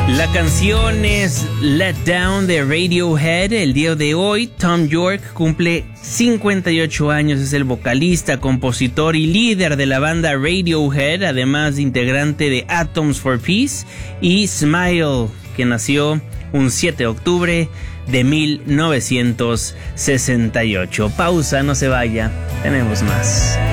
La canción es Let Down de Radiohead. El día de hoy, Thom Yorke cumple 58 años. Es el vocalista, compositor y líder de la banda Radiohead, además de integrante de Atoms for Peace y Smile, que nació un 7 de octubre de 1968. Pausa, no se vaya, tenemos más.